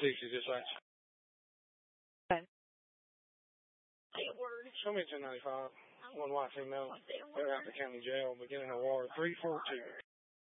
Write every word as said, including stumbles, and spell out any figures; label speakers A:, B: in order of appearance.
A: Dixie dispatch.
B: Okay.
A: Show me ten ninety-five. One white female. They're out the county jail beginning of war three four two.